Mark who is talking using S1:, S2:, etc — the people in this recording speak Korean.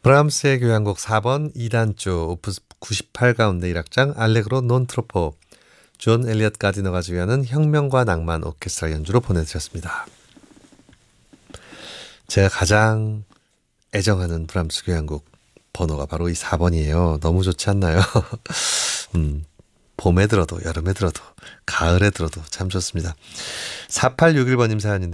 S1: 브람스의 교향곡 4번 2단조 오프스 98 가운데 1악장 알레그로 논 트로포 존 엘리엇 가디너가 지휘하는 혁명과 낭만 오케스트라 연주로 보내드렸습니다. 제가 가장 애정하는 브람스 교향곡 번호가 바로 이 4번이에요. 너무 좋지 않나요? 봄에 들어도 여름에 들어도 가을에 들어도 참 좋습니다. 4861번님 사연인데